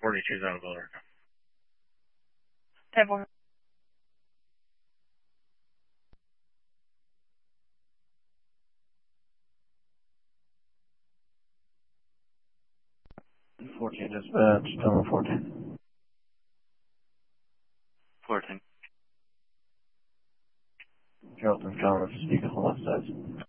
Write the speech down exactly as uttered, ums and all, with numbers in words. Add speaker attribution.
Speaker 1: forty-two is out of order.
Speaker 2: Table.
Speaker 3: fourteen dispatch, Tower fourteen.
Speaker 1: fourteen.
Speaker 3: Charlton County, speak on the left side.